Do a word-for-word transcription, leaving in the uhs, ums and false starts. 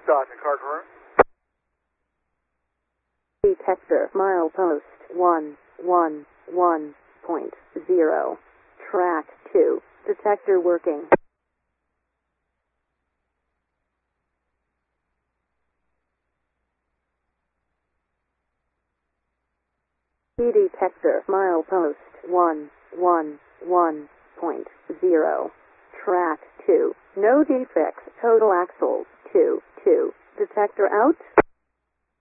Dodge and car room. Detector milepost one one one point zero. Track two. Detector working. Detector milepost one one one point zero. Track two. No defects. Total axles two two. Detector out.